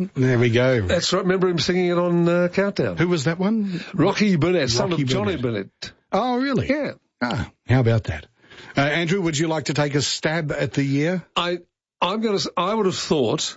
There we go. That's right. Remember him singing it on Countdown. Who was that one? Rocky Burnett, son of Johnny Burnett. Oh, really? Yeah. Ah, how about that? Andrew, would you like to take a stab at the year? I would have thought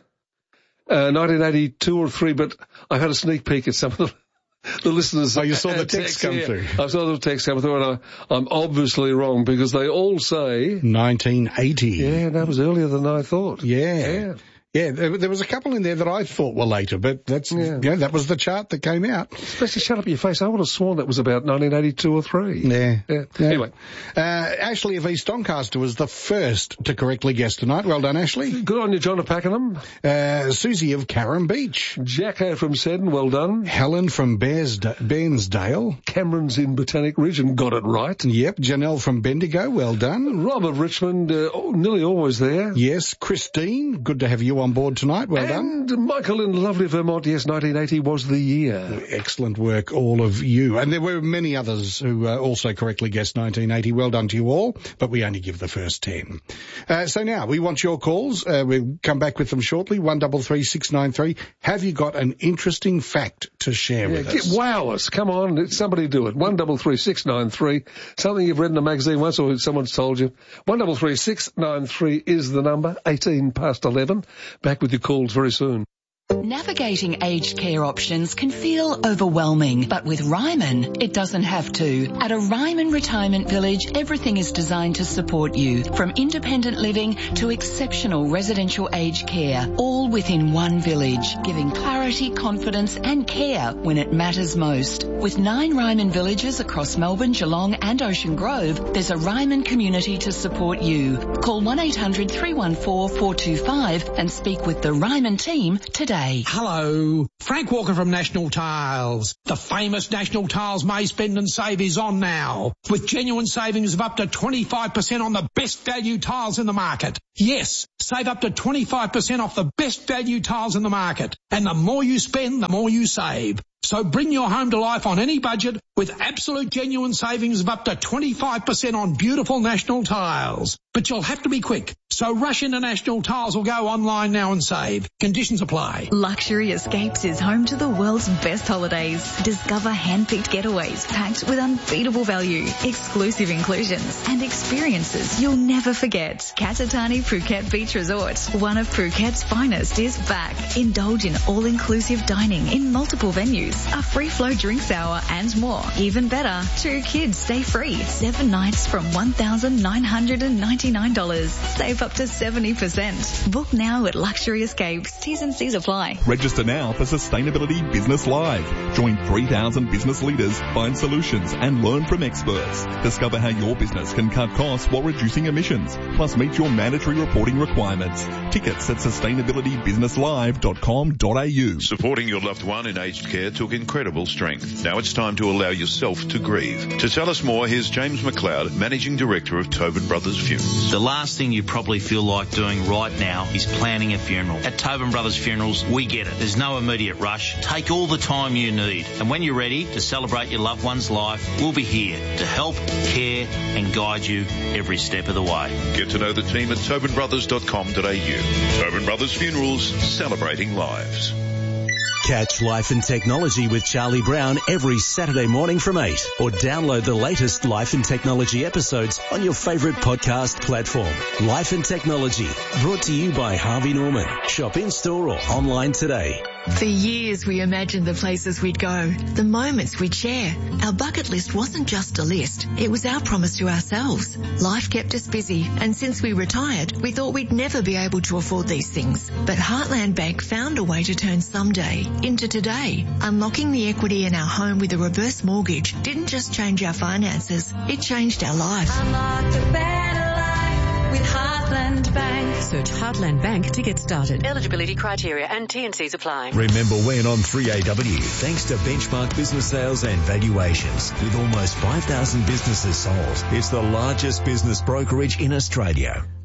1982 or 3, but I had a sneak peek at some of the listeners. Oh, you saw the text come through. I saw the text come through, and I'm obviously wrong because they all say 1980. Yeah, that was earlier than I thought. Yeah. Yeah, there was a couple in there that I thought were later, but that was the chart that came out. Especially Shut Up Your Face. I would have sworn that was about 1982 or 3. Yeah. Anyway. Ashley of East Doncaster was the first to correctly guess tonight. Well done, Ashley. Good on you, John of Pakenham. Susie of Carrum Beach. Jacko from Seddon, well done. Helen from Bairnsdale. Cameron's in Botanic Ridge and got it right. Yep. Janelle from Bendigo, well done. Rob of Richmond, nearly always there. Yes. Christine, good to have you on board tonight. Well done. And Michael in lovely Vermont. Yes, 1980 was the year. Excellent work, all of you. And there were many others who also correctly guessed 1980. Well done to you all, but we only give the first 10. So now, we want your calls. We'll come back with them shortly. 133693. Have you got an interesting fact to share with us? Wow us. Come on, somebody do it. 133693. Something you've read in a magazine once or someone's told you. 133693 is the number. 18 past 11. Back with your calls very soon. Navigating aged care options can feel overwhelming, but with Ryman, it doesn't have to. At a Ryman Retirement Village, everything is designed to support you, from independent living to exceptional residential aged care, all within one village, giving clarity, confidence and care when it matters most. With 9 Ryman villages across Melbourne, Geelong and Ocean Grove, there's a Ryman community to support you. Call 1-800-314-425 and speak with the Ryman team today. Hello, Frank Walker from National Tiles. The famous National Tiles May Spend and Save is on now, with genuine savings of up to 25% on the best value tiles in the market. Yes, save up to 25% off the best value tiles in the market. And the more you spend, the more you save. So bring your home to life on any budget with absolute genuine savings of up to 25% on beautiful National Tiles. But you'll have to be quick. So rush into National Tiles or go online now and save. Conditions apply. Luxury Escapes is home to the world's best holidays. Discover hand-picked getaways packed with unbeatable value, exclusive inclusions and experiences you'll never forget. Katatani Phuket Beach Resort, one of Phuket's finest, is back. Indulge in all-inclusive dining in multiple venues, a free-flow drinks hour and more. Even better, 2 kids stay free. 7 nights from $1,999. Save up to 70%. Book now at Luxury Escapes. T's and C's apply. Register now for Sustainability Business Live. Join 3,000 business leaders, find solutions and learn from experts. Discover how your business can cut costs while reducing emissions, plus meet your mandatory reporting requirements. Tickets at sustainabilitybusinesslive.com.au. Supporting your loved one in aged care took incredible strength. Now it's time to allow yourself to grieve. To tell us more, here's James McLeod, Managing Director of Tobin Brothers Funerals. The last thing you probably feel like doing right now is planning a funeral. At Tobin Brothers Funerals, we get it. There's no immediate rush. Take all the time you need. And when you're ready to celebrate your loved one's life, we'll be here to help, care and guide you every step of the way. Get to know the team at tobinbrothers.com.au. Tobin Brothers Funerals, celebrating lives. Catch Life and Technology with Charlie Brown every Saturday morning from 8, or download the latest Life and Technology episodes on your favourite podcast platform. Life and Technology, brought to you by Harvey Norman. Shop in-store or online today. For years we imagined the places we'd go, the moments we'd share. Our bucket list wasn't just a list, it was our promise to ourselves. Life kept us busy, and since we retired, we thought we'd never be able to afford these things. But Heartland Bank found a way to turn someday into today. Unlocking the equity in our home with a reverse mortgage didn't just change our finances, it changed our life. Unlock a better life with Heartland Bank. Search Heartland Bank to get started. Eligibility criteria and T&Cs apply. Remember when on 3AW, thanks to Benchmark Business Sales and Valuations, with almost 5,000 businesses sold, it's the largest business brokerage in Australia.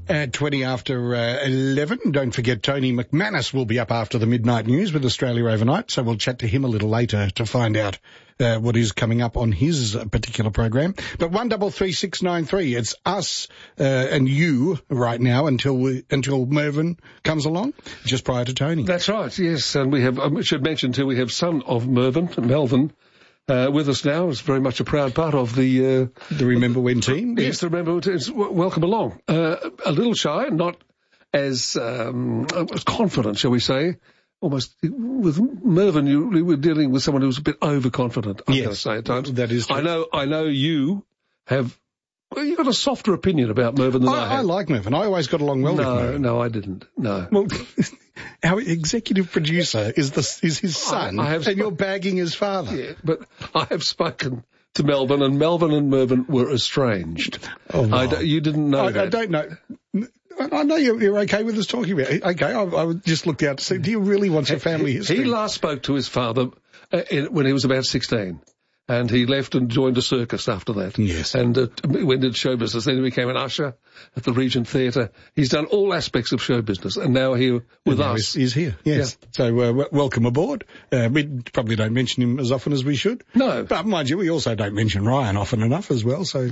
At 20 after 11, don't forget Tony McManus will be up after the midnight news with Australia Overnight, so we'll chat to him a little later to find out what is coming up on his particular program. But 133693, it's us and you right now until Mervyn comes along, just prior to Tony. That's right, yes, and we have, I should mention too, we have son of Mervyn, Melvin, with us now. It's very much a proud part of the Remember When team. Yes, the Remember When team. Welcome along. A little shy, not as confident, shall we say. Almost with Mervyn, you were dealing with someone who was a bit overconfident. I'm going to say at times. That is true. I know you have. Well, you've got a softer opinion about Mervyn than I have. I like Mervyn. I always got along well with Mervyn. No, I didn't. No. Well, our executive producer is his son, and you're bagging his father. Yeah, but I have spoken to Melvyn, and Melvyn and Mervyn were estranged. Oh, wow. You didn't know that. I don't know. I know you're okay with us talking about it. Okay, I just looked out to see, do you really want your family history? He last spoke to his father when he was about 16. And he left and joined a circus after that. Yes. And went into show business. Then he became an usher at the Regent Theatre. He's done all aspects of show business, and now here with us. He's here, yes. Yeah. So welcome aboard. We probably don't mention him as often as we should. No. But mind you, we also don't mention Ryan often enough as well. So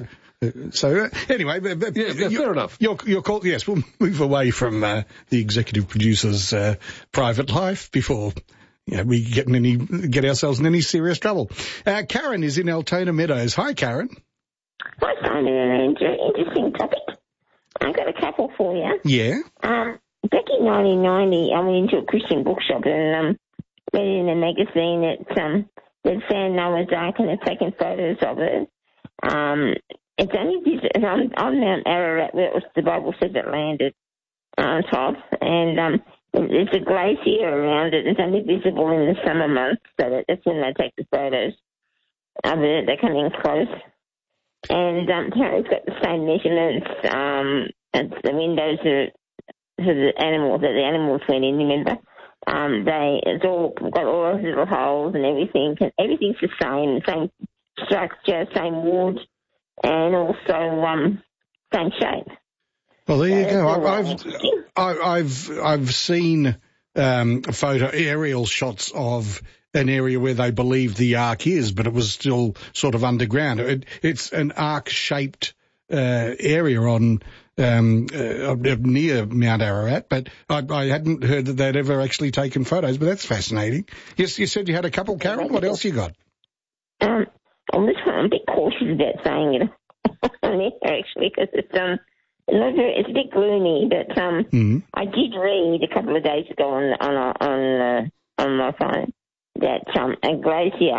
anyway. Fair enough. Your call, yes, we'll move away from the executive producer's private life before... Yeah, we get ourselves in any serious trouble. Karen is in Altona Meadows. Hi, Karen. Hi, Simon and Andrew. Interesting topic. I've got a couple for you. Yeah. Back in 1990, I went into a Christian bookshop and read in a magazine that found Noah's Ark and had taken photos of it. It's only on Mount Ararat, where the Bible says it landed on top, and there's a glacier around it. It's only visible in the summer months, so that's when they take the photos of it. They come in close. And it's got the same measurements as the windows for the animals that the animals went in, remember? It's all got all those little holes and everything. Everything's the same structure, same wood, and also same shape. Well, there you go. I've seen aerial shots of an area where they believe the ark is, but it was still sort of underground. It's an ark-shaped area on near Mount Ararat, but I hadn't heard that they'd ever actually taken photos. But that's fascinating. Yes, you said you had a couple, Karen. What else you got? On this one, I'm a bit cautious about saying it on there actually, because it's a bit gloomy, but I did read a couple of days ago on my phone that a glacier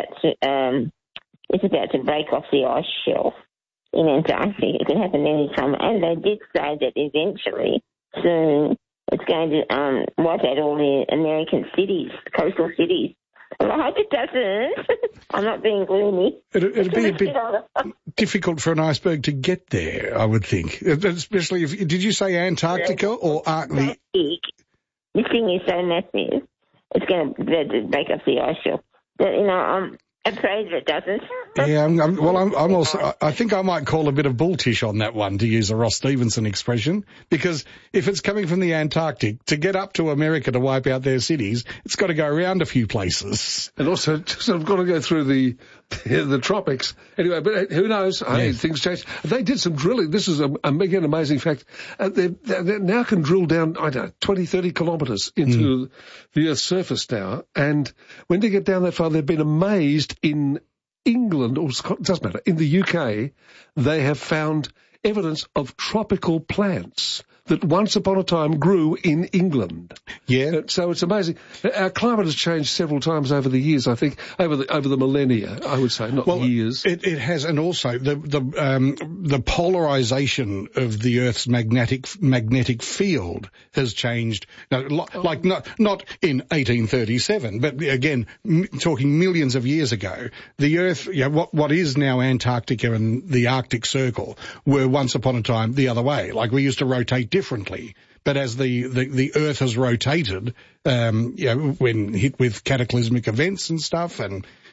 is about to break off the ice shelf in Antarctica. It could happen any time, and they did say that eventually, soon, it's going to wipe out all the American cities, coastal cities. Well, I hope it doesn't. I'm not being gloomy. It'd be a bit difficult for an iceberg to get there, I would think. Especially did you say Antarctica or Arctic? This thing is so massive, it's going to break up the ice shelf. But, I'm afraid it doesn't. Yeah, I'm also, I think I might call a bit of bulltish on that one, to use a Ross Stevenson expression, because if it's coming from the Antarctic, to get up to America to wipe out their cities, it's got to go around a few places. And also, I've got to go through the tropics. Anyway, but who knows? Hey, things change. They did some drilling. This is an amazing fact. They now can drill down, 20, 30 kilometres into the Earth's surface now. And when they get down that far, they've been amazed in England, or it doesn't matter, in the UK, they have found evidence of tropical plants that once upon a time grew in England. Yeah. So it's amazing. Our climate has changed several times over the years, I think, over the millennia, I would say, not years. It has, and also the polarization of the Earth's magnetic field has changed. Like not in 1837, but again, talking millions of years ago, the Earth, what is now Antarctica and the Arctic Circle were once upon a time the other way. Like we used to rotate differently. But as the Earth has rotated, when hit with cataclysmic events and stuff, and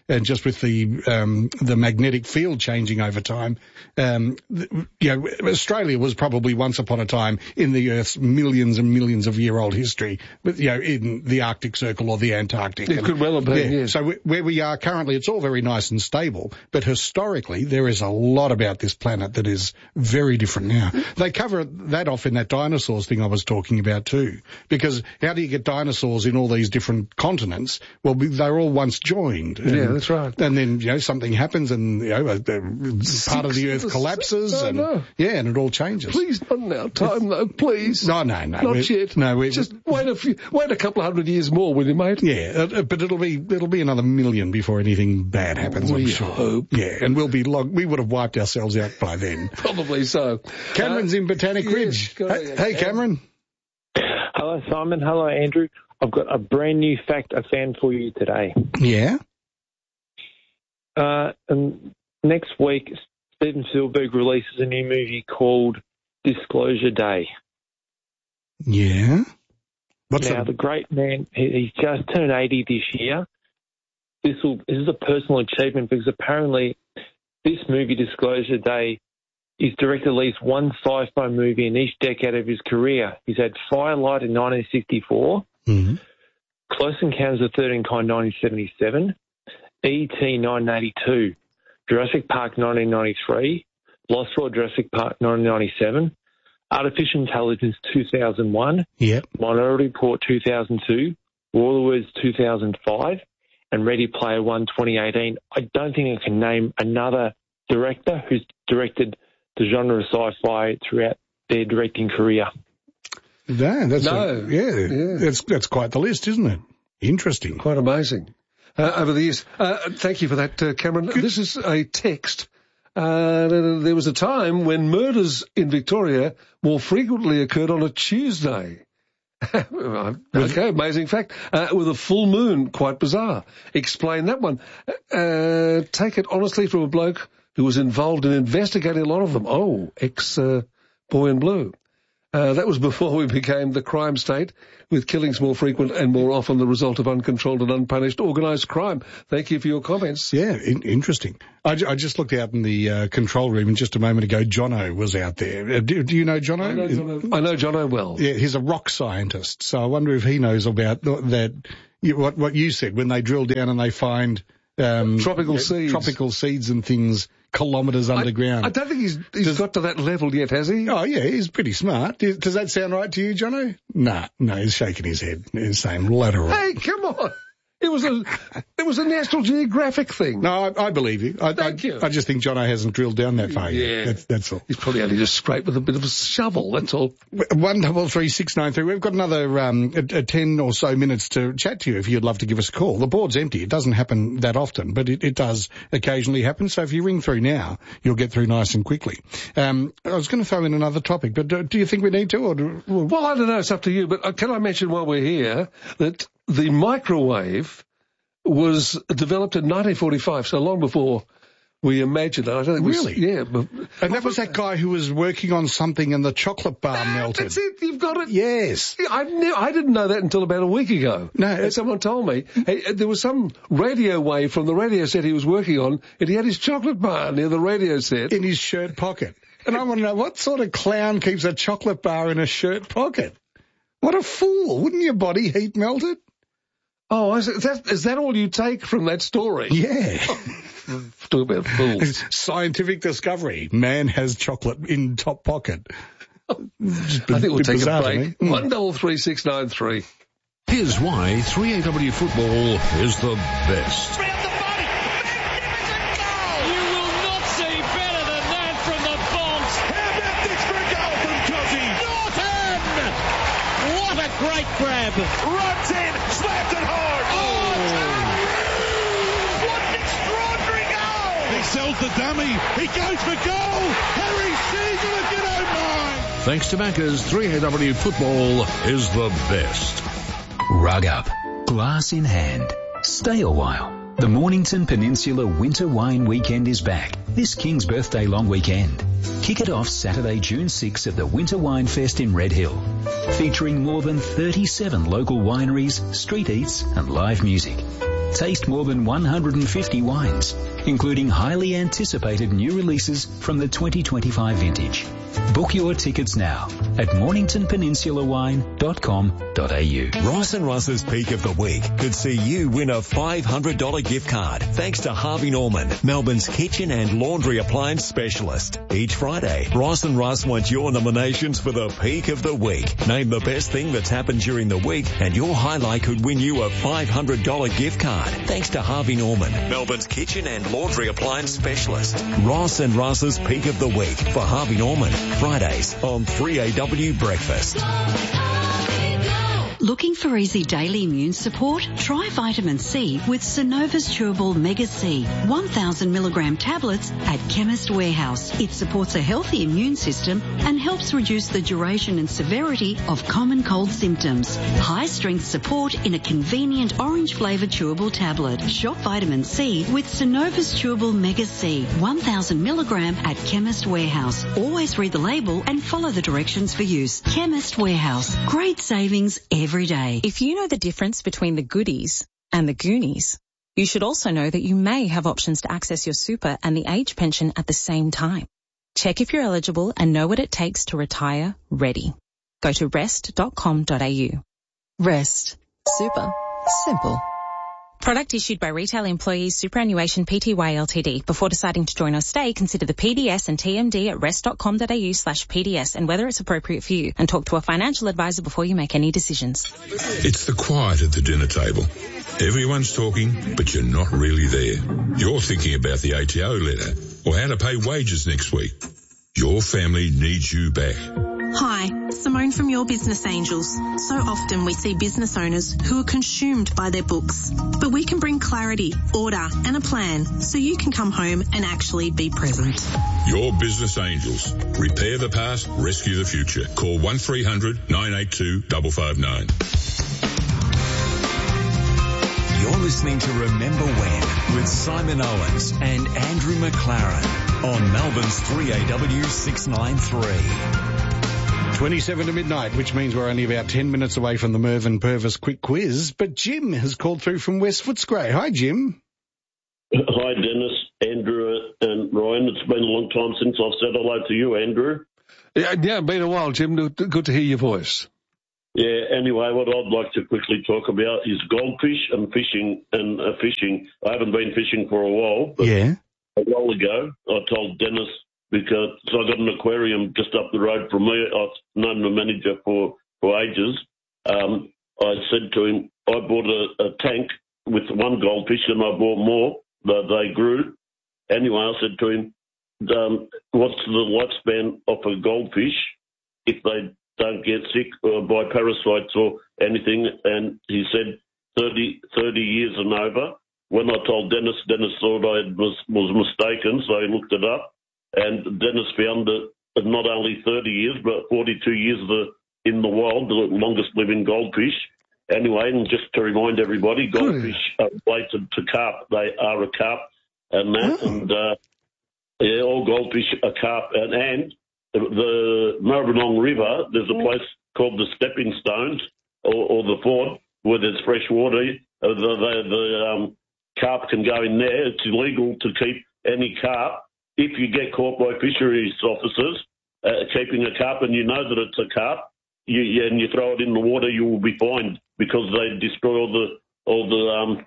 and just with the magnetic field changing over time, Australia was probably once upon a time in the Earth's millions and millions of year old history, but in the Arctic Circle or the Antarctic. It could well have been, yes. So where we are currently, it's all very nice and stable, but historically there is a lot about this planet that is very different now. They cover that off in that dinosaurs thing I was talking about too, because how do you get dinosaurs in all these different continents? Well, they're all once joined. Yeah, that's right. And then, something happens and, part of the Earth collapses and it all changes. Please, not in our time though, please. No. Not yet. No, just wait a couple of 100 years more, will you, mate? Yeah, but it'll be another million before anything bad happens, I'm sure. Hope. Yeah, and we would have wiped ourselves out by then. Probably so. Cameron's in Botanic Ridge. Hey, Cameron. Hello, Simon. Hello, Andrew. I've got a brand new fact I found for you today. Yeah? And next week, Steven Spielberg releases a new movie called Disclosure Day. Yeah? The great man, he's just turned 80 this year. This is a personal achievement because apparently this movie, Disclosure Day, he's directed at least one sci-fi movie in each decade of his career. He's had Firelight in 1964, Close Encounters of the Third Kind 1977, E.T. 1982, Jurassic Park 1993, Lost World Jurassic Park 1997, Artificial Intelligence 2001, Minority Report 2002, War of the Worlds 2005, and Ready Player One 2018. I don't think I can name another director who's directed the genre of sci-fi throughout their directing career. That's quite the list, isn't it? Interesting. Quite amazing. Over the years. Thank you for that, Cameron. This is a text. There was a time when murders in Victoria more frequently occurred on a Tuesday. Okay, amazing fact. With a full moon, quite bizarre. Explain that one. Take it honestly from a bloke who was involved in investigating a lot of them. Ex-boy in blue. That was before we became the crime state, with killings more frequent and more often the result of uncontrolled and unpunished organised crime. Thank you for your comments. Yeah, interesting. I just looked out in the control room and just a moment ago Jono was out there. Do you know Jono? I know Jono well. Yeah, he's a rock scientist, so I wonder if he knows about that. What you said, when they drill down and they find tropical seeds and things kilometres underground. I don't think he's got to that level yet, has he? Oh, yeah, he's pretty smart. Does that sound right to you, Jono? No, he's shaking his head. He's saying lateral. Hey, come on. It was a National Geographic thing. No, I believe you. Thank you. I just think Jono hasn't drilled down that far yet. That's all. He's probably only just scraped with a bit of a shovel, that's all. 133693. We've got another 10 or so minutes to chat to you if you'd love to give us a call. The board's empty. It doesn't happen that often, but it does occasionally happen. So if you ring through now, you'll get through nice and quickly. I was going to throw in another topic, but do you think we need to? Well, I don't know. It's up to you. But can I mention while we're here that the microwave was developed in 1945, so long before we imagined it. I don't think really? Yeah. And that was that guy who was working on something and the chocolate bar melted. That's it. You've got it. Yes. I didn't know that until about a week ago. No. Someone told me. There was some radio wave from the radio set he was working on, and he had his chocolate bar near the radio set. In his shirt pocket. And I want to know, what sort of clown keeps a chocolate bar in a shirt pocket? What a fool. Wouldn't your body heat melt it? Oh, is that all you take from that story? Yeah. Talk about fools. Scientific discovery. Man has chocolate in top pocket. I think we'll take a break. 133693. Here's why 3AW football is the best. Great grab. Runs in, slapped it hard. What an extraordinary goal. He sells the dummy. He goes for goal. Harry Season, if you don't mind. Thanks to Macca's, 3AW football is the best. Rug up. Glass in hand. Stay a while. The Mornington Peninsula Winter Wine Weekend is back this King's Birthday long weekend. Kick it off Saturday, June 6 at the Winter Wine Fest in Red Hill, featuring more than 37 local wineries, street eats and live music. Taste more than 150 wines, including highly anticipated new releases from the 2025 vintage. Book your tickets now at morningtonpeninsula.wine.com.au. Ross and Ross's Peak of the Week could see you win a $500 gift card thanks to Harvey Norman, Melbourne's kitchen and laundry appliance specialist. Each Friday, Ross and Ross want your nominations for the Peak of the Week. Name the best thing that's happened during the week and your highlight could win you a $500 gift card thanks to Harvey Norman, Melbourne's kitchen and laundry appliance specialist. Ross and Ross's Peak of the Week for Harvey Norman. Fridays on 3AW Breakfast. Looking for easy daily immune support? Try vitamin C with Synova's Chewable Mega C, 1,000 milligram tablets at Chemist Warehouse. It supports a healthy immune system and helps reduce the duration and severity of common cold symptoms. High strength support in a convenient orange flavoured chewable tablet. Shop vitamin C with Synova's Chewable Mega C, 1,000 milligram at Chemist Warehouse. Always read the label and follow the directions for use. Chemist Warehouse. Great savings every day. If you know the difference between the goodies and the Goonies, you should also know that you may have options to access your super and the age pension at the same time. Check if you're eligible and know what it takes to retire ready. Go to rest.com.au. Rest. Super. Simple. Product issued by Retail Employees Superannuation Pty Ltd. Before deciding to join or stay, consider the PDS and TMD at rest.com.au/PDS and whether it's appropriate for you, and talk to a financial advisor before you make any decisions. It's the quiet at the dinner table. Everyone's talking, but you're not really there. You're thinking about the ATO letter or how to pay wages next week. Your family needs you back. Hi, Simone from Your Business Angels. So often we see business owners who are consumed by their books, but we can bring clarity, order and a plan so you can come home and actually be present. Your Business Angels. Repair the past, rescue the future. Call 1300 982 559. You're listening to Remember When with Simon Owens and Andrew McLaren on Melbourne's 3AW 693. 27 to midnight, which means we're only about 10 minutes away from the Mervyn Purvis quick quiz. But Jim has called through from West Footscray. Hi, Jim. Hi, Dennis, Andrew and Ryan. It's been a long time since I've said hello to you, Andrew. Yeah, been a while, Jim. Good to hear your voice. Yeah, anyway, what I'd like to quickly talk about is goldfish and fishing. I haven't been fishing for a while, but a while ago I told Dennis, because I got an aquarium just up the road from me. I've known the manager for ages. I said to him, I bought a tank with one goldfish and I bought more. They grew. Anyway, I said to him, what's the lifespan of a goldfish if they don't get sick by parasites or anything? And he said 30 years and over. When I told Dennis thought I was mistaken, so he looked it up. And Dennis found that not only 30 years, but 42 years in the wild, the longest living goldfish. Anyway, and just to remind everybody, goldfish are related to carp. They are a carp and that. And, all goldfish are carp. And the Maribyrnong River, there's a place called the Stepping Stones or the Ford where there's fresh water. The carp can go in there. It's illegal to keep any carp. If you get caught by fisheries officers keeping a carp and you know that it's a carp, and you throw it in the water, you will be fined because they destroy all the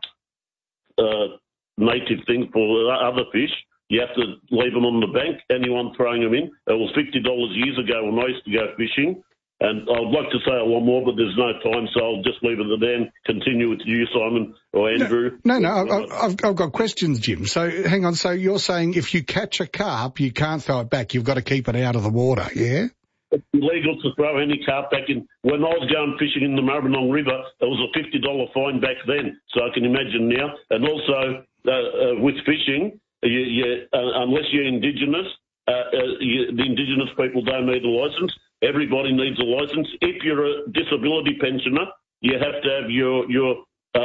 native things for other fish. You have to leave them on the bank. Anyone throwing them in, it was $50 years ago when I used to go fishing. And I'd like to say a lot more, but there's no time, so I'll just leave it at there and continue with you, Simon or Andrew. No, I've got questions, Jim. So hang on. So you're saying if you catch a carp, you can't throw it back. You've got to keep it out of the water, yeah? It's illegal to throw any carp back in. When I was going fishing in the Maribyrnong River, it was a $50 fine back then, so I can imagine now. And also with fishing, unless you're Indigenous, the Indigenous people don't need a licence. Everybody needs a licence. If you're a disability pensioner, you have to have your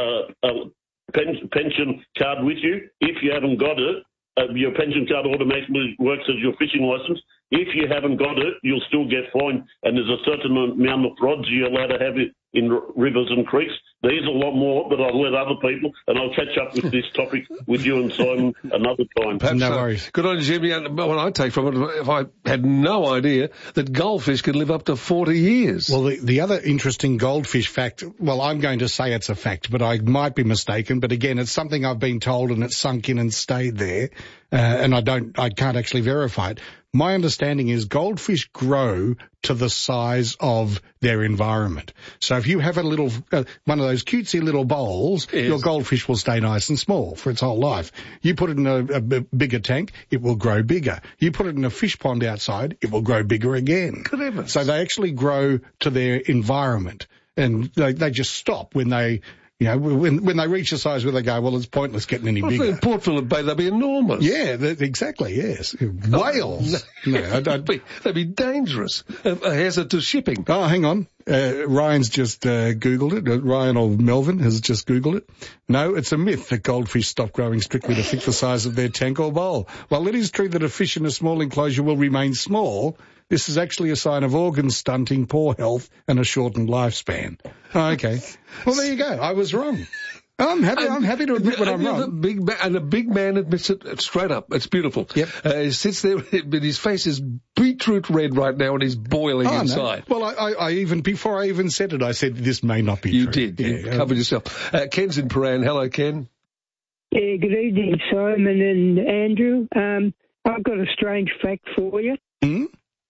pension card with you. If you haven't got it, your pension card automatically works as your fishing licence. if you haven't got it, you'll still get fined, and there's a certain amount of rods you're allowed to have in rivers and creeks. There's a lot more, but I'll let other people, and I'll catch up with this topic with you and Simon another time. Perhaps, no worries. Good on you, Jimmy. And what I take from it, if I had no idea that goldfish can live up to 40 years. Well, the other interesting goldfish fact, well, I'm going to say it's a fact, but I might be mistaken. But again, it's something I've been told, and it's sunk in and stayed there, and I can't actually verify it. My understanding is goldfish grow to the size of their environment. So if you have a little, one of those cutesy little bowls, your goldfish will stay nice and small for its whole life. You put it in a bigger tank, it will grow bigger. You put it in a fish pond outside, it will grow bigger again. Good heavens. So they actually grow to their environment, and they just stop when they, you know, when they reach a size where they go, well, it's pointless getting any bigger. In Port Phillip Bay, they'd be enormous. Yeah, exactly, yes. Whales. No, they'd be dangerous. A hazard to shipping. Oh, hang on. Ryan's just Googled it. Ryan or Melvin has just Googled it. No, it's a myth that goldfish stop growing strictly to fit the size of their tank or bowl. While it is true that a fish in a small enclosure will remain small, this is actually a sign of organ stunting, poor health, and a shortened lifespan. Oh, okay. Well, there you go. I was wrong. I'm happy to admit when I'm wrong. A big man admits it straight up. It's beautiful. Yep. He sits there, but his face is beetroot red right now, and he's boiling inside. No. Well, I even, before I even said it, I said this may not be true. You did. You covered yourself. Ken's in Paran. Hello, Ken. Yeah, good evening, Simon and Andrew. I've got a strange fact for you. Hmm?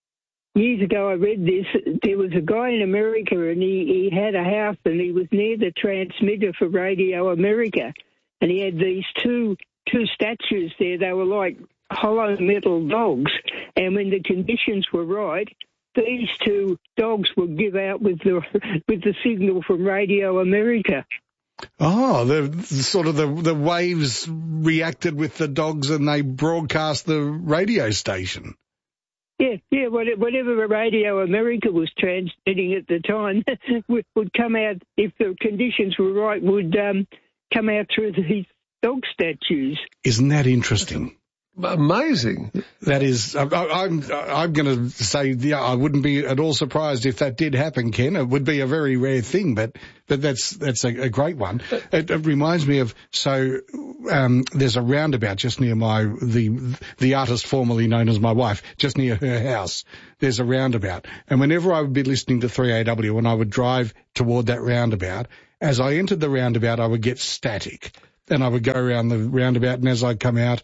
Years ago I read this. There was a guy in America, and he had a house, and he was near the transmitter for Radio America, and he had these two statues there. They were like hollow metal dogs, and when the conditions were right, these two dogs would give out with the signal from Radio America. Oh, the waves reacted with the dogs, and they broadcast the radio station. Yeah, whatever Radio America was transmitting at the time would come out, if the conditions were right, would come out through these dog statues. Isn't that interesting? Amazing. That is, I'm going to say, yeah, I wouldn't be at all surprised if that did happen, Ken. It would be a very rare thing, but that's a great one. It reminds me of, there's a roundabout just near the artist formerly known as my wife, just near her house. There's a roundabout. And whenever I would be listening to 3AW and I would drive toward that roundabout, as I entered the roundabout, I would get static. And I would go around the roundabout, and as I come out,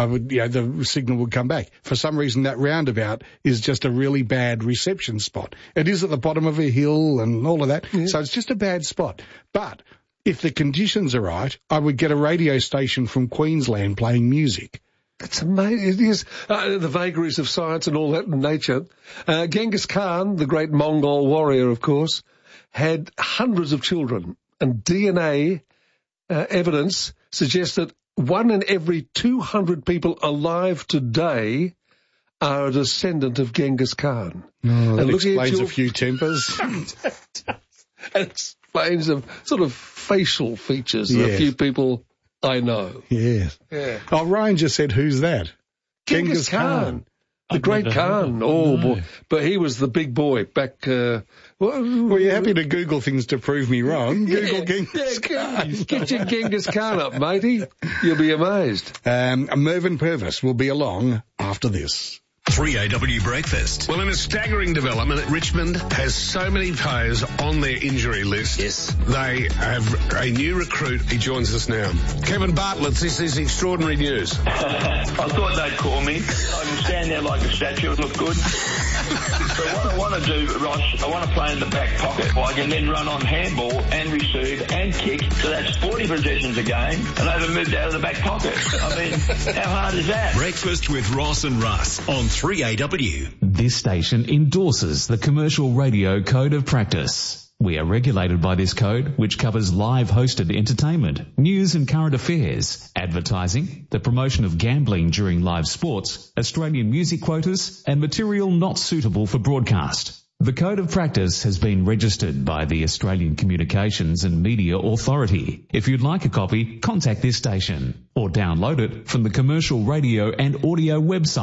the signal would come back. For some reason, that roundabout is just a really bad reception spot. It is at the bottom of a hill and all of that, so it's just a bad spot. But if the conditions are right, I would get a radio station from Queensland playing music. That's amazing. It is the vagaries of science and all that in nature. Genghis Khan, the great Mongol warrior, of course, had hundreds of children, and DNA evidence suggests that 1 in every 200 people alive today are a descendant of Genghis Khan. Oh, that explains a few tempers. It explains some sort of facial features of a few people I know. Yes. Yeah. Oh, Ryan just said, who's that? Genghis Khan. The great Khan. Oh, boy. But he was the big boy back... well, you're happy to Google things to prove me wrong. Google Genghis Khan. Get your Genghis Khan up, matey. You'll be amazed. Mervyn Purvis will be along after this. 3AW Breakfast. Well, in a staggering development, Richmond has so many players on their injury list. Yes. They have a new recruit. He joins us now. Kevin Bartlett, this is extraordinary news. I thought they'd call me. I can stand there like a statue and look good. So what I want to do, Ross, I want to play in the back pocket. I can then run on handball and receive and kick. So that's 40 possessions a game, and I haven't moved out of the back pocket. I mean, how hard is that? Breakfast with Ross and Russ on 3AW. This station endorses the Commercial Radio Code of Practice. We are regulated by this code, which covers live hosted entertainment, news and current affairs, advertising, the promotion of gambling during live sports, Australian music quotas, and material not suitable for broadcast. The Code of Practice has been registered by the Australian Communications and Media Authority. If you'd like a copy, contact this station or download it from the Commercial Radio and Audio website at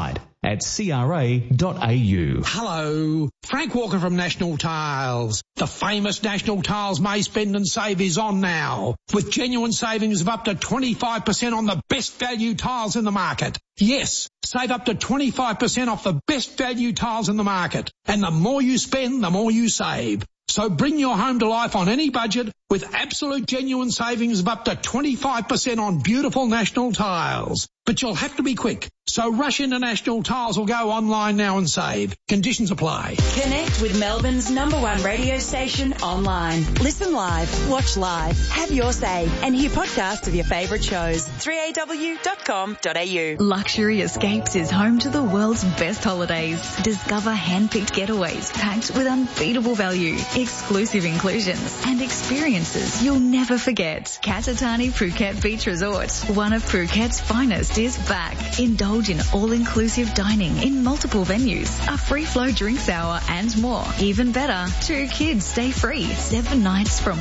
at cra.au. Hello, Frank Walker from National Tiles. The famous National Tiles May Spend and Save is on now, with genuine savings of up to 25% on the best value tiles in the market. Yes, save up to 25% off the best value tiles in the market. And the more you spend, the more you save. So bring your home to life on any budget with absolute genuine savings of up to 25% on beautiful National Tiles. But you'll have to be quick. So rush into National Tiles or go online now and save. Conditions apply. Connect with Melbourne's #1 radio station online. Listen live, watch live, have your say, and hear podcasts of your favourite shows. 3aw.com.au. Luxury Escapes is home to the world's best holidays. Discover hand-picked getaways packed with unbeatable value, exclusive inclusions, and experiences you'll never forget. Katatani Phuket Beach Resort, one of Phuket's finest, is back. Indulge in all-inclusive dining in multiple venues, a free-flow drinks hour, and more. Even better, 2 kids stay free. 7 nights from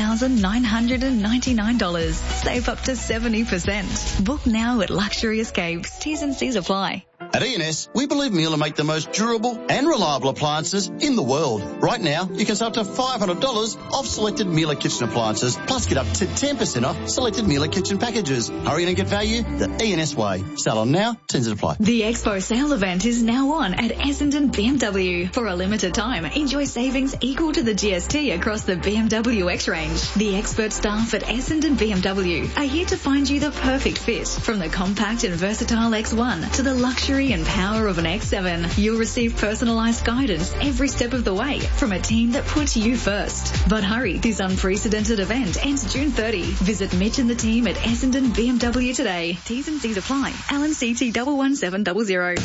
$1,999. Save up to 70%. Book now at Luxury Escapes. T's and C's apply. At E&S, we believe Miele make the most durable and reliable appliances in the world. Right now, you can save up to $500 off selected Miele kitchen appliances, plus get up to 10% off selected Miele kitchen packages. Hurry in and get value the E&S way. Sale on now, terms and apply. The Expo sale event is now on at Essendon BMW. For a limited time, enjoy savings equal to the GST across the BMW X range. The expert staff at Essendon BMW are here to find you the perfect fit. From the compact and versatile X1 to the luxury and power of an X7, you'll receive personalised guidance every step of the way from a team that puts you first. But hurry, this unprecedented event ends June 30. Visit Mitch and the team at Essendon BMW today. T's and C's apply. LNCT 11700.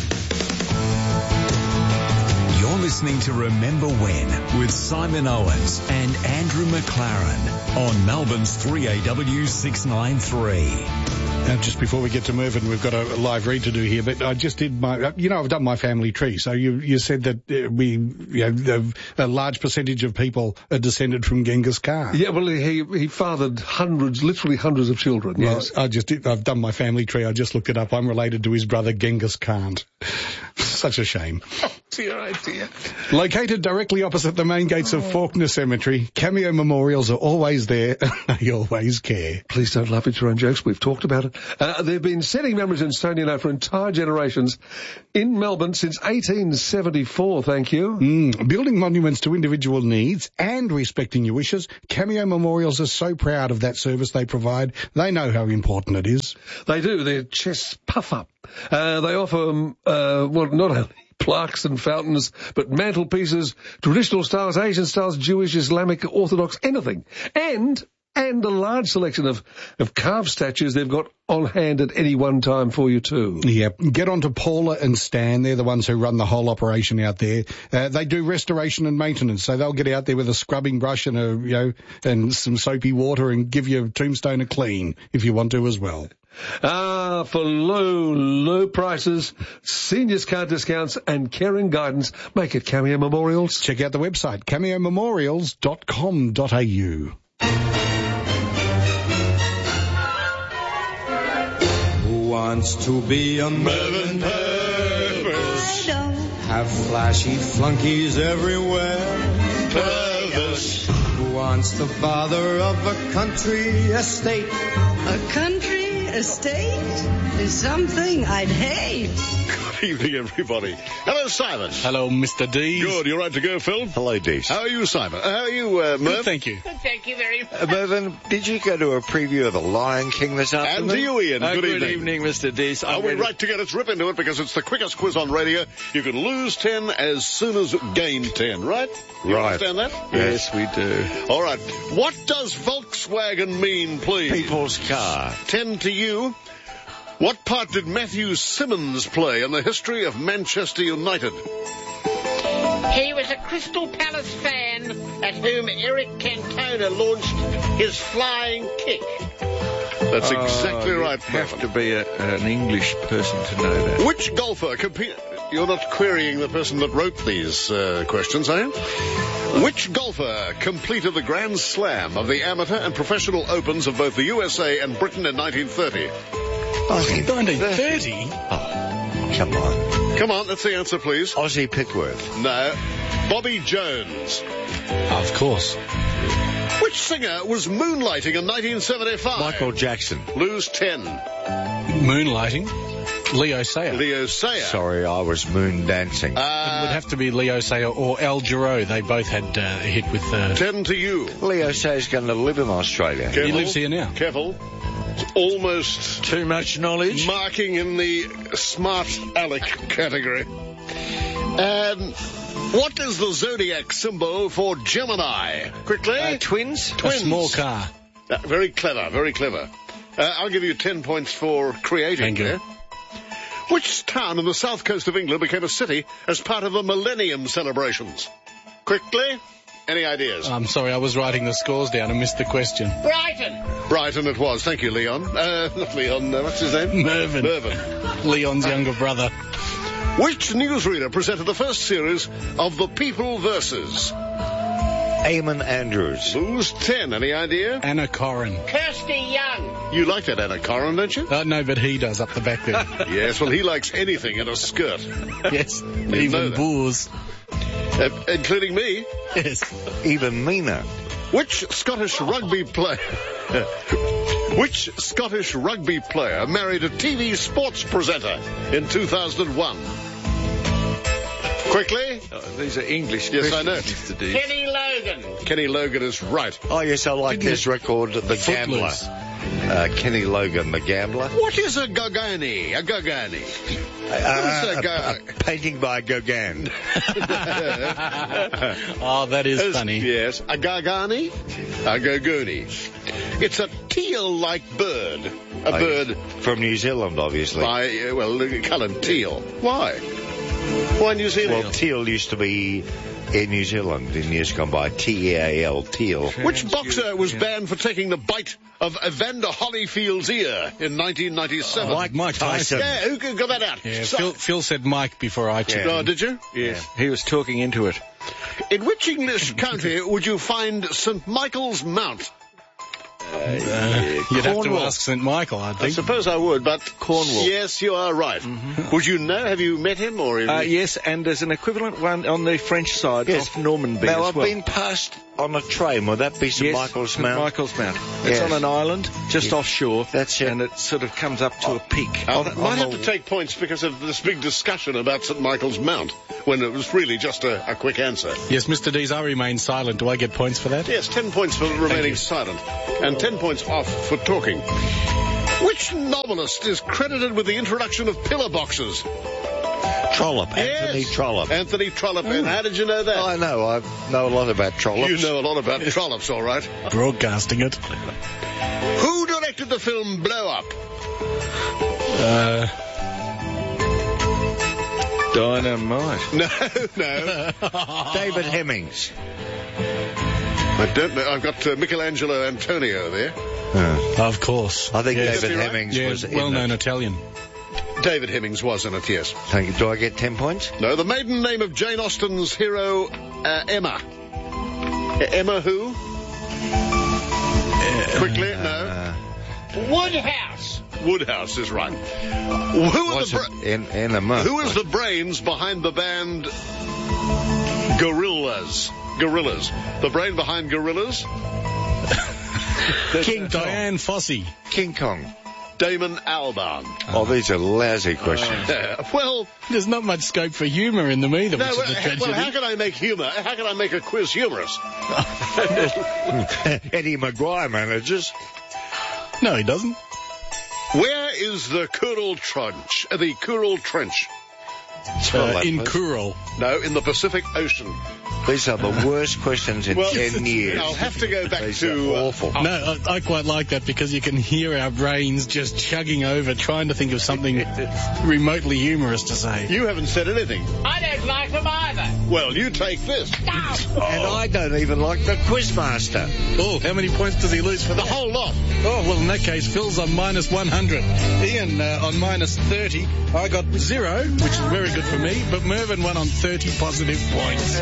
You're listening to Remember When with Simon Owens and Andrew McLaren on Melbourne's 3AW 693. Now, just before we get to Mervyn, we've got a live read to do here, but I just did I've done my family tree. So you said that a large percentage of people are descended from Genghis Khan. Yeah, well, he fathered literally hundreds of children. Yes. I've done my family tree. I just looked it up. I'm related to his brother Genghis Khan. Such a shame. Oh, dear. Located directly opposite the main gates of Faulkner Cemetery, Cameo Memorials are always there and they always care. Please don't laugh at your own jokes. We've talked about it. They've been setting memories in stone, for entire generations in Melbourne since 1874, thank you. Building monuments to individual needs and respecting your wishes, Cameo Memorials are so proud of that service they provide. They know how important it is. They do. Their chests puff up. They offer, not only plaques and fountains, but mantelpieces, traditional styles, Asian styles, Jewish, Islamic, Orthodox, anything. And a large selection of carved statues they've got on hand at any one time for you too. Yeah, get on to Paula and Stan. They're the ones who run the whole operation out there. They do restoration and maintenance, so they'll get out there with a scrubbing brush and and some soapy water and give your tombstone a clean if you want to as well. For low prices, seniors card discounts and caring guidance, make it Cameo Memorials. Check out the website, cameomemorials.com.au. Who wants to be a Melbourne Purvis? Have flashy flunkies everywhere. Purvis. Who wants the bother of a country estate? A country estate is something I'd hate. Good evening, everybody. Hello, Simon. Hello, Mr. D. Good. You're right to go, Phil? Hello, Dees. How are you, Simon? How are you, Merv? Good, thank you. Good, thank you very much. Mervyn, did you go to a preview of The Lion King this afternoon? And to you, Ian. Good evening. Good evening, Mr. Dees. Are we right to get us rip into it because it's the quickest quiz on radio? You can lose 10 as soon as gain 10, right? You understand that? Yes, we do. All right. What does Volkswagen mean, please? People's car. 10 to you. What part did Matthew Simmons play in the history of Manchester United? He was a Crystal Palace fan at whom Eric Cantona launched his flying kick. That's exactly right. You have to be an English person to know that. Which golfer You're not querying the person that wrote these questions, are you? Which golfer completed the Grand Slam of the amateur and professional opens of both the USA and Britain in 1930? 1930? Oh, come on. Come on, that's the answer, please. Ozzie Pickworth. No. Bobby Jones. Of course. Which singer was moonlighting in 1975? Michael Jackson. Lose 10. Moonlighting? Leo Sayer. Leo Sayer. Sorry, I was moon dancing. It would have to be Leo Sayer or Al Jarreau. They both had a hit with... 10 to you. Leo Sayer's going to live in Australia. Careful. He lives here now. Careful. It's almost... Too much knowledge. Marking in the smart aleck category. What is the zodiac symbol for Gemini? Quickly. Twins? Twins. A small car. Very clever, very clever. I'll give you 10 points for creating Thank you. there. Which town on the south coast of England became a city as part of the Millennium celebrations? Quickly. Any ideas? I'm sorry, I was writing the scores down and missed the question. Brighton. Brighton it was. Thank you, Leon. Not Leon. What's his name? Mervyn. Leon's younger brother. Which newsreader presented the first series of The People Versus? Eamon Andrews. Lose 10. Any idea? Anna Corrin. Kirsty Young. You like that Anna Corrin, don't you? No, but he does up the back there. Yes, well, he likes anything in a skirt. Yes, know even that. boors. Including me. Yes. Even meaner. Which Scottish rugby player married a TV sports presenter in 2001? Quickly. These are English Yes, I know. questions, Mr. D. Kenny Logan. Kenny Logan is right. Oh, yes, I like this record, The Gambler. Footloose. Kenny Logan, The Gambler. What is a Gagani? A Gagani. A painting by Gauguin. Oh, that is funny. Yes, a Gagani, a Gaguni. It's a teal-like bird. A bird from New Zealand, obviously. Coloured teal. Why? Why New Zealand? Well, teal used to be in New Zealand in years gone by. T-E-A-L, teal. Which boxer was banned for taking the bite of Evander Holyfield's ear in 1997? Mike Tyson. Yeah, who got that out? Yeah, Phil said Mike before I checked. Oh, did you? Yes. Yeah. He was talking into it. In which English county would you find St. Michael's Mount? You'd have to ask St. Michael, I think. I suppose I would, but... Cornwall. Yes, you are right. Mm-hmm. Would you know? Have you met him? Or yes, and there's an equivalent one on the French side of Normanby now, as well. I've been past on a train. Would that be St. Michael's Mount? St. Michael's Mount. It's on an island just offshore. That's it. And it sort of comes up to a peak. Might have to take points because of this big discussion about St. Michael's Mount, when it was really just a quick answer. Yes, Mr. Dees, I remain silent. Do I get points for that? Yes, 10 points for remaining silent. And 10 points off for talking. Which novelist is credited with the introduction of pillar boxes? Trollope. Anthony Trollope. Anthony Trollope. And how did you know that? I know. I know a lot about Trollops. You know a lot about Trollops, all right. Broadcasting it. Who directed the film Blow Up? Dynamite. No. David Hemmings. I don't know. I've got Michelangelo Antonio there. Of course. I think David Hemmings was well-known Italian. David Hemmings was in it, yes. Thank you. Do I get 10 points? No, the maiden name of Jane Austen's hero, Emma. Emma who? Quickly, no. Woodhouse. Woodhouse is right. Who is the brains behind the band Gorillaz? Gorillaz. The brain behind Gorillaz? Diane Fossey. King Kong. Damon Albarn. Oh, these are lousy questions. Well, there's not much scope for humour in them either, which is a tragedy. Well, how can I make humour? How can I make a quiz humorous? Eddie Maguire manages. No, he doesn't. Where is the Kuril Trench? The Kuril Trench. In Kuril. No, in the Pacific Ocean. These are the worst questions in 10 years. I'll have to go back These to... are awful. No, I quite like that because you can hear our brains just chugging over trying to think of something remotely humorous to say. You haven't said anything. I don't like them either. Well, you take this. And I don't even like the Quizmaster. Oh, how many points does he lose for The that? whole lot. Oh, well, in that case, Phil's on minus 100. Ian on minus 30. I got 0, which is very good for me, but Mervyn won on 30 positive points.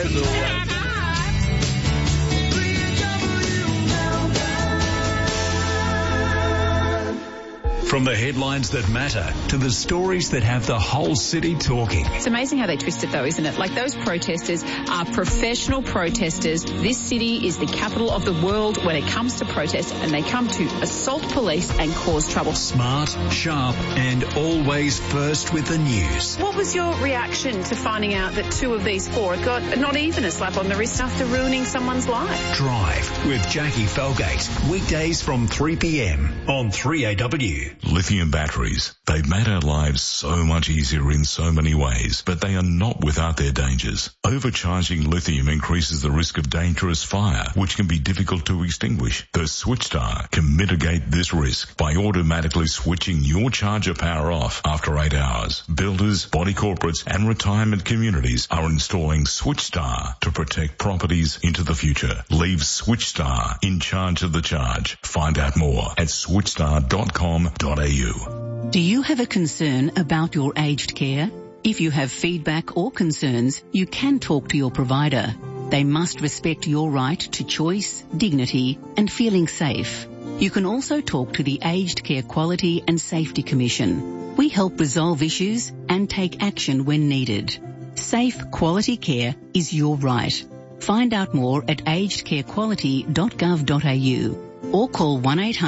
From the headlines that matter to the stories that have the whole city talking. It's amazing how they twist it though, isn't it? Like those protesters are professional protesters. This city is the capital of the world when it comes to protest, and they come to assault police and cause trouble. Smart, sharp, and always first with the news. What was your reaction to finding out that 2 of these 4 got not even a slap on the wrist after ruining someone's life? Drive with Jackie Felgate. Weekdays from 3 p.m. on 3AW. Lithium batteries. They've made our lives so much easier in so many ways, but they are not without their dangers. Overcharging lithium increases the risk of dangerous fire, which can be difficult to extinguish. The SwitchStar can mitigate this risk by automatically switching your charger power off after 8 hours. Builders, body corporates and retirement communities are installing SwitchStar to protect properties into the future. Leave SwitchStar in charge of the charge. Find out more at switchstar.com.au. Do you have a concern about your aged care? If you have feedback or concerns, you can talk to your provider. They must respect your right to choice, dignity and feeling safe. You can also talk to the Aged Care Quality and Safety Commission. We help resolve issues and take action when needed. Safe, quality care is your right. Find out more at agedcarequality.gov.au or call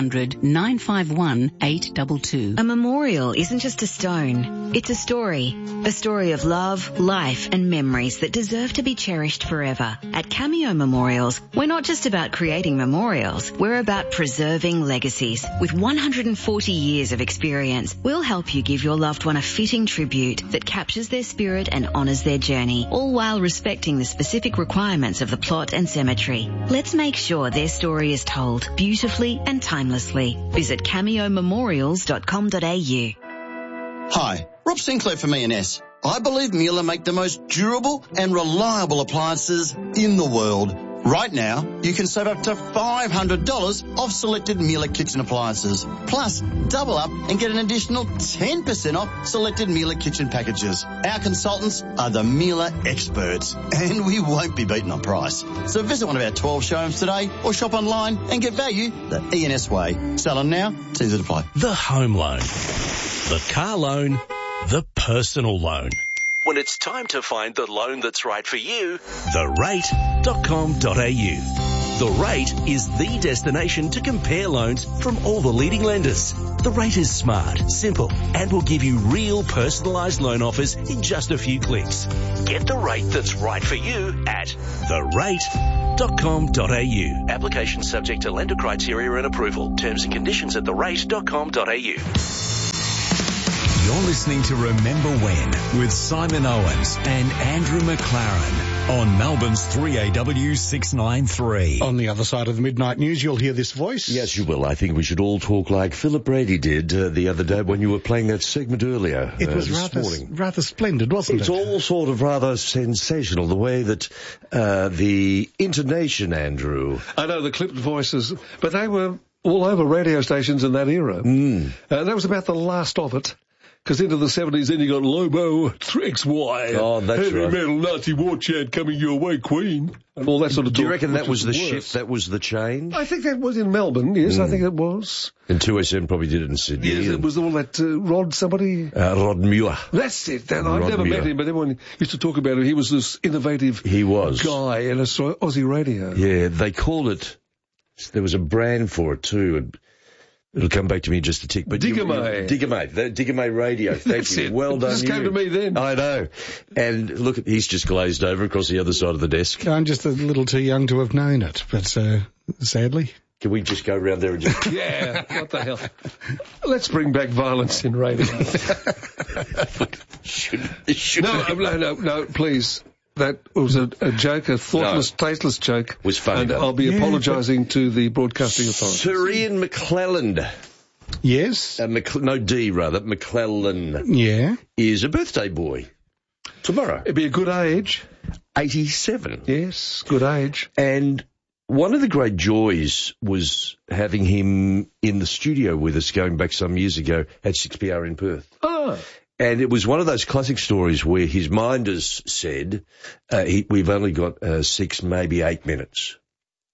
1-800-951-822. A memorial isn't just a stone, it's a story. A story of love, life and memories that deserve to be cherished forever. At Cameo Memorials, we're not just about creating memorials, we're about preserving legacies. With 140 years of experience, we'll help you give your loved one a fitting tribute that captures their spirit and honours their journey, all while respecting the specific requirements of the plot and cemetery. Let's make sure their story is told beautifully and timelessly. Visit cameomemorials.com.au. Hi, Rob Sinclair from E&S. I believe Miele make the most durable and reliable appliances in the world. Right now, you can save up to $500 off selected Miele kitchen appliances. Plus, double up and get an additional 10% off selected Miele kitchen packages. Our consultants are the Miele experts, and we won't be beaten on price. So visit one of our 12 showrooms today or shop online and get value the E&S way. Selling now, T's to apply. The home loan, the car loan, the personal loan. When it's time to find the loan that's right for you, therate.com.au. The Rate is the destination to compare loans from all the leading lenders. The Rate is smart, simple, and will give you real personalised loan offers in just a few clicks. Get the rate that's right for you at therate.com.au. Application subject to lender criteria and approval. Terms and conditions at therate.com.au. You're listening to Remember When with Simon Owens and Andrew McLaren on Melbourne's 3AW 693. On the other side of the midnight news, you'll hear this voice. Yes, you will. I think we should all talk like Philip Brady did the other day when you were playing that segment earlier. It was rather splendid, wasn't it? It's all sort of rather sensational, the way that the intonation, Andrew. I know, the clipped voices, but they were all over radio stations in that era. That was about the last of it. Because into the 70s, then you got Lobo, XY, oh, that's heavy right. metal Nazi war chant coming your way, Queen, and all that sort of Do you talk, reckon that was the shift, that was the change? I think that was in Melbourne, yes, I think it was. And 2SM probably did it in Sydney. Yes, it was all that Rod somebody. Rod Muir. That's it. I've never met him, but everyone used to talk about him. He was this innovative guy in Aussie radio. Yeah, they called it, there was a brand for it too, it'll come back to me in just a tick. But Digger-May. Digger-May Radio. Thank you. Well done. It just came to me then. I know. And look, he's just glazed over across the other side of the desk. I'm just a little too young to have known it, but sadly. Can we just go around there and just... Yeah, what the hell. Let's bring back violence in radio. No, please. That was a joke, a thoughtless, tasteless joke. It was funny. And I'll be apologising to the broadcasting authorities. Sir Ian McClelland. Yes? No D, rather. McClellan. Yeah? Is a birthday boy. Tomorrow. It'd be a good age. 87. Yes, good age. And one of the great joys was having him in the studio with us going back some years ago at 6PR in Perth. Oh. And it was one of those classic stories where his minders said, we've only got 6, maybe 8 minutes.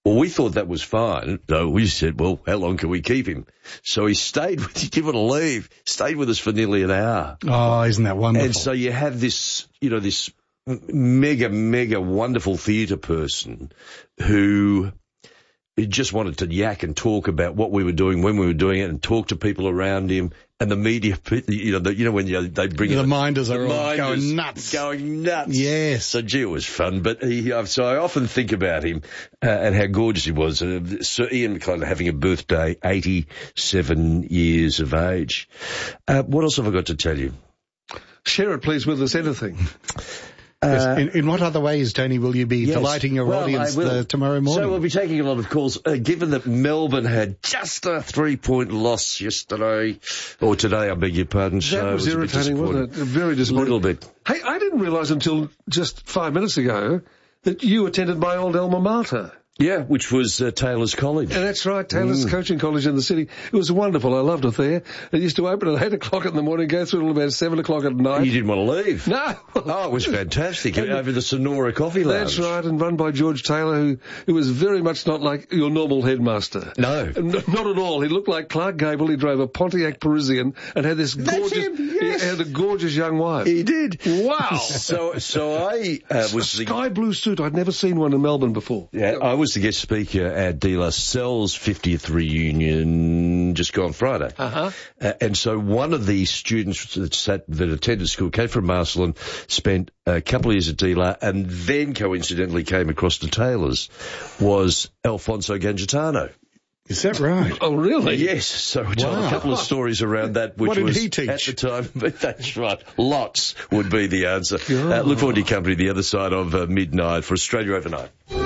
Well, we thought that was fine. So we said, well, how long can we keep him? So he stayed with, given a leave, stayed with us for nearly an hour. Oh, isn't that wonderful? And so you have this, this mega wonderful theatre person who just wanted to yak and talk about what we were doing, when we were doing it, and talk to people around him. And the media, when they bring the minders are all going nuts. Yes. So, gee, it was fun. But so I often think about him and how gorgeous he was. Sir Ian McLean having a birthday, 87 years of age. What else have I got to tell you? Share it, please, with us, anything. Yes. In what other ways, Tony, will you be delighting your audience tomorrow morning? So we'll be taking a lot of calls. Given that Melbourne had just a 3-point loss yesterday, or today, I beg your pardon. That was irritating, wasn't it? Very disappointing. A little bit. Hey, I didn't realise until just 5 minutes ago that you attended my old alma mater. Yeah, which was Taylor's College. Yeah, that's right, Taylor's Coaching College in the city. It was wonderful. I loved it there. It used to open at 8 o'clock in the morning, go through until about 7 o'clock at night. You didn't want to leave? No. Oh, it was fantastic. Over the Sonora Coffee Lounge. That's right, and run by George Taylor, who was very much not like your normal headmaster. No. Not at all. He looked like Clark Gable. He drove a Pontiac Parisian and had this gorgeous, he had a gorgeous young wife. He did. Wow. So I was sky blue suit. I'd never seen one in Melbourne before. Yeah, I was the guest speaker at De La Salle's 50th reunion just gone Friday. And so one of the students that attended school came from Marcelin, spent a couple of years at De La, and then coincidentally came across to Taylor's, was Alfonso Gangitano. Is that right? Oh, really? Yes. So we told a couple of stories around that, which what did was he teach? At the time. But that's right. Lots would be the answer. Look forward to your company the other side of midnight for Australia Overnight.